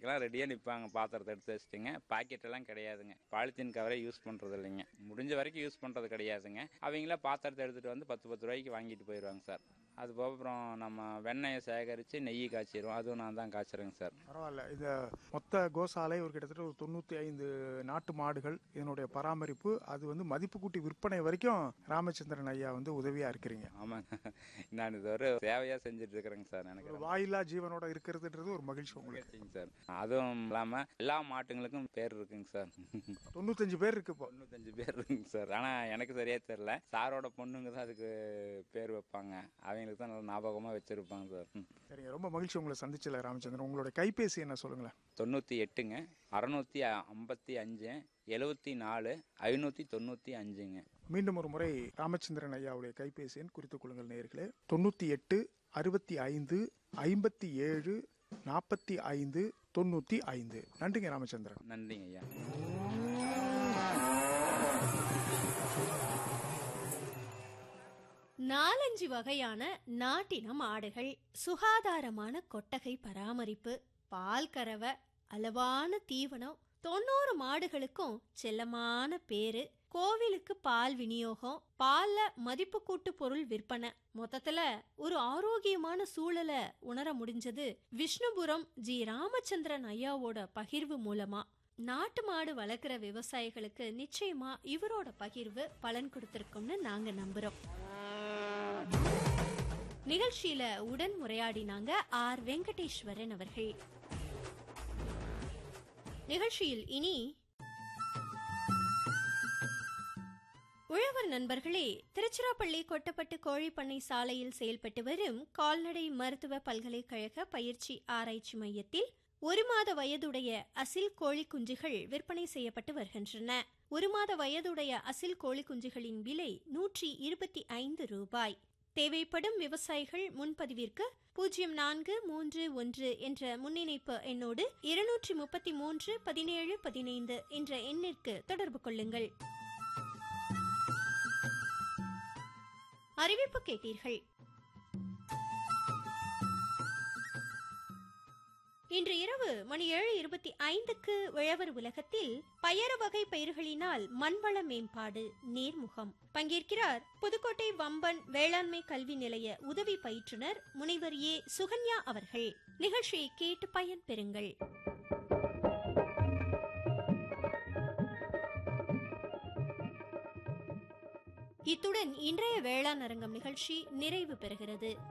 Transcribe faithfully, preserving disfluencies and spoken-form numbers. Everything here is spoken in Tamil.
எல்லாம் ரெடியா நிப்பாங்க, பாத்திரத்தை எடுத்து வச்சுட்டுங்க. பாக்கெட் எல்லாம் கிடையாதுங்க. பாலித்தீன் கவரை யூஸ் பண்றது இல்லைங்க. முடிஞ்ச வரைக்கும் யூஸ் பண்றது கிடையாதுங்க. அவங்கள பாத்திரத்தை எடுத்துட்டு வந்து பத்து பத்து ரூபாய்க்கு வாங்கிட்டு போயிடுவாங்க சார். அது போக அப்புறம் நம்ம வெண்ணெயை சேகரித்து நெய் காய்ச்சிடுவோம். அதுவும் நான் தான் காய்ச்சிறேங்க சார். பரவாயில்ல. இந்த மொத்த கோசாலை ஒரு கிட்டத்தட்ட ஒரு தொண்ணூற்றி ஐந்து நாட்டு மாடுகள், இதனுடைய பராமரிப்பு, அது வந்து மதிப்பு கூட்டி விற்பனை வரைக்கும் ராமச்சந்திரன் ஐயா வந்து உதவியாக இருக்கிறீங்க. ஆமாங்க, நான் இது ஒரு சேவையாக செஞ்சுட்டு இருக்கிறேங்க சார். எனக்கு வாயில்லா ஜீவனோட இருக்கிறதுன்றது ஒரு மகிழ்ச்சி உங்களுக்கு சார். அதுவும் இல்லாமல் எல்லா மாட்டுங்களுக்கும் பேர் இருக்குங்க சார். தொண்ணூத்தஞ்சு பேர் இருக்கு. இப்போ தொண்ணூத்தஞ்சு பேர் இருக்குங்க சார். ஆனால் எனக்கு சரியா தெரியல. சாரோட பொண்ணுங்க தான் அதுக்கு பேர் வைப்பாங்க. அவங்க தான் நல்லா ஞாபகமாக வச்சிருப்பாங்க சார். சரிங்க, ரொம்ப மகிழ்ச்சி உங்களை சந்திச்சல ராமச்சந்திரன். உங்களோட கைபேசி என்ன சொல்லுங்களேன்? தொண்ணூற்றி எட்டுங்க அறுநூத்தி ஐம்பத்தி அஞ்சு எழுபத்தி நாலு ஐநூற்றி தொண்ணூற்றி அஞ்சுங்க. மீண்டும் ஒரு முறை ராமச்சந்திரன் ஐயாவுடைய கைபேசி எண் குறித்துக் கொள்ளுங்கள் நேயர்களே. தொண்ணூற்றி எட்டு அறுபத்தி ஐந்து ஐம்பத்தி ஏழு நாற்பத்தி ஐந்து தொண்ணூற்றி ஐந்து. நன்றிங்க ராமச்சந்திரன். நன்றிங்க ஐயா. நாலஞ்சு வகையான நாட்டின மாடுகள், சுகாதாரமான கொட்டகை பராமரிப்பு, பால் கறவை, அளவான தீவனம், தொண்ணூறு மாடுகளுக்கும் செல்லமான பேரு, கோவிலுக்கு பால் விநியோகம், பால்ல மதிப்பு கூட்டு பொருள் விற்பனை, மொத்தத்துல ஒரு ஆரோக்கியமான சூழலை உணர முடிஞ்சது விஷ்ணுபுரம் ஜி ராமச்சந்திரன் ஐயாவோட பகிர்வு மூலமா. நாட்டு மாடு வளர்க்குற விவசாயிகளுக்கு நிச்சயமா இவரோட பகிர்வு பலன் கொடுத்திருக்கும்னு நாங்க நம்புறோம். நிகழ்ச்சியில உடன் உரையாடினாங்க ஆர் வெங்கடேஸ்வரன் அவர்கள். நிகழ்ச்சியில் இனி உழவர் நண்பர்களே, திருச்சிராப்பள்ளி கொட்டப்பட்டு கோழிப்பண்ணை சாலையில் செயல்பட்டு வரும் கால்நடை மருத்துவ பல்கலைக்கழக பயிற்சி ஆராய்ச்சி மையத்தில் ஒரு மாத வயதுடைய அசில் கோழி குஞ்சுகள் விற்பனை செய்யப்பட்டு வருகின்றன. ஒரு மாத வயதுடைய அசில் கோழி குஞ்சுகளின் விலை நூற்றி இருபத்தி ஐந்து ரூபாய். தேவைப்படும் விவசாயிகள் முன்பதிவிற்கு பூஜ்ஜியம் நான்கு மூன்று ஒன்று என்ற முன்னிணைப்பு எண்ணோடு இருநூற்றி முப்பத்தி மூன்று பதினேழு பதினைந்து என்ற எண்ணிற்கு தொடர்பு கொள்ளுங்கள். அறிவிப்பு கேட்டீர்கள். இன்று இரவு மணி ஏழு இருபத்தி ஐந்துக்கு உழவர் உலகத்தில் பயறு வகை பயிர்களினால் மண்வள மேம்பாடு நேர்முகம். பங்கேற்கிறார் புதுக்கோட்டை வம்பன் வேளாண்மை கல்வி நிலைய உதவி பயிற்றுனர் முனைவர் ஏ சுகன்யா அவர்கள். நிகழ்ச்சியை கேட்டு பயன் பெறுங்கள். இத்துடன் இன்றைய வேளாண் அரங்கம் நிகழ்ச்சி நிறைவு பெறுகிறது.